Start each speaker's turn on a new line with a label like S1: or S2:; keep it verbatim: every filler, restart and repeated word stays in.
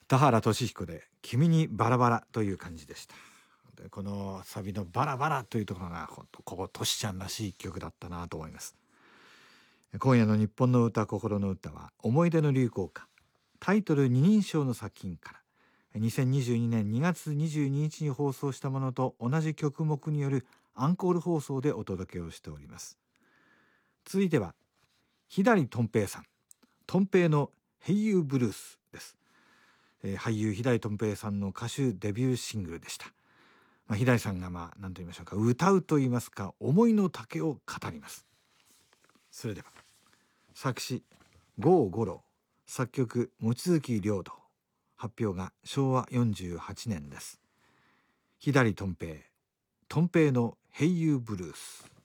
S1: 田原俊彦で君にバラバラという感じでした。でこのサビのバラバラというところがほんとここトシちゃんらしい一曲だったなと思います。今夜の日本の歌心の歌は思い出の流行歌、タイトル二人称の作品からにせんにじゅうにねんにがつにじゅうににちに放送したものと同じ曲目によるアンコール放送でお届けをしております。続いては左とん平さん、とん平のヘイユーブルースです。えー俳優左とん平さんの歌手デビューシングルでした。まあ、左さんがまあ何と言いましょうか、歌うと言いますか、思いの丈を語ります。それでは作詞郷五郎、作曲望月良道、発表がしょうわよんじゅうはちねんです。左とん平、とん平のヘイユーブルース。